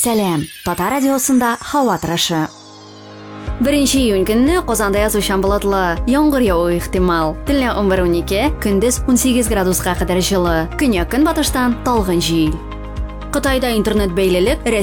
Сәлем, Татар радиосында һава торышы. 1 июнь көнне Казанда язучан булатлы, яңгыр явуы ихтимал. Төнлә 11-12, көндез 18 градуска кадәр җылы. Көньяк көнбатыштан талгын җил. Кытайда интернет бәйлелек